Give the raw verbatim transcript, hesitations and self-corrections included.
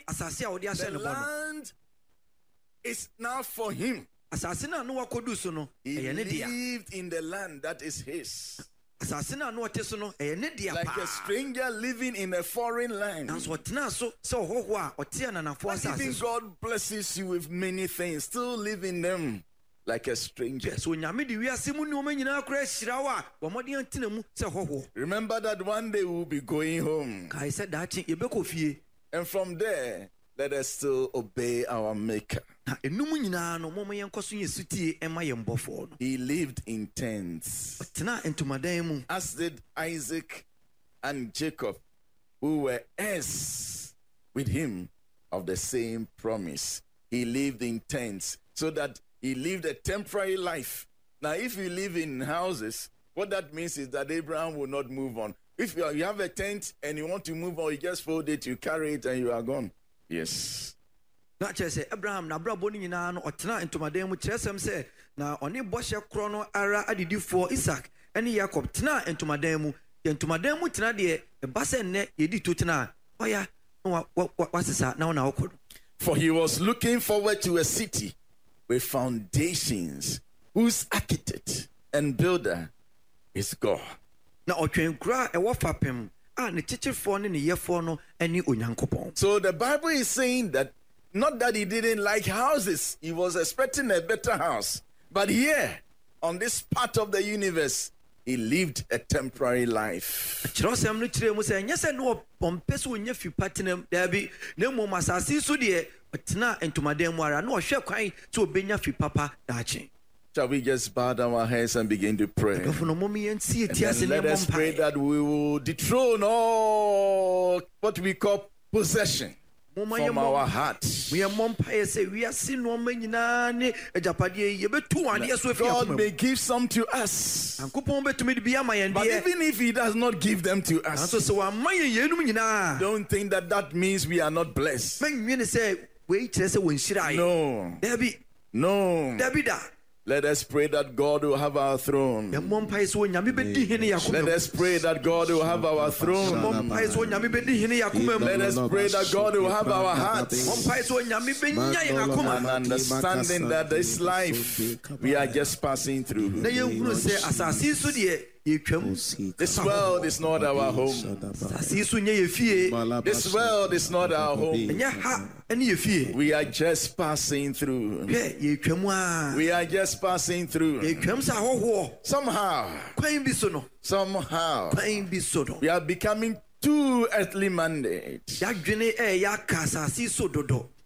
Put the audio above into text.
The land is now for him. He lived in the land that is his. Like a stranger living in a foreign land. But even God blesses you with many things, still live in them like a stranger. Remember that one day we'll be going home. And from there, let us still obey our Maker. He lived in tents, as did Isaac and Jacob, who were heirs with him of the same promise. He lived in tents, so that he lived a temporary life. Now, if you live in houses, what that means is that Abraham will not move on. If you have a tent and you want to move on, you just fold it, you carry it, and you are gone. Yes. Na chese Abraham na brabo ni nyina no otena entomadan mu kiresem se na oni bohye kro no ara adidifo Isaac ene Jacob tena entomadan mu entomadan mu tena de ba se ne yedi to tena oya wasesa na wona wokodo. For he was looking forward to a city with foundations, whose architect and builder is God. Na otwenkura e wo fapem a ne chichifo ne ne yefo no ene onyankopon. So the Bible is saying that not that he didn't like houses, he was expecting a better house. But here, on this part of the universe, he lived a temporary life. Shall we just bow down our heads and begin to pray? And then let us pray that we will dethrone all what we call possession from our hearts. God may give some to us, but even if he does not give them to us, don't think that that means we are not blessed. No. No. Let us pray that God will have our throne. Let us pray that God will have our throne. Let us pray that God will have our hearts. And understanding that this life we are just passing through. This world is not our home. This world is not our home. We are just passing through. We are just passing through. Somehow, somehow, we are becoming too earthly minded.